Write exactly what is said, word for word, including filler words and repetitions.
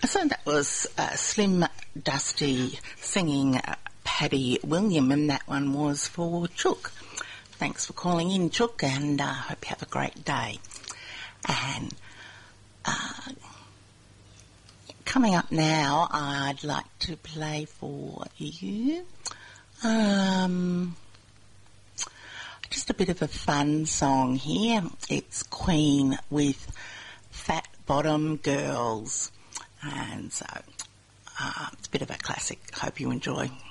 So that was uh, Slim Dusty singing uh, Paddy William, and that one was for Chook. Thanks for calling in, Chook, and I uh, hope you have a great day. And uh, coming up now, I'd like to play for you um, just a bit of a fun song here. It's Queen with Fat Bottom Girls. And so uh, it's a bit of a classic. Hope you enjoy.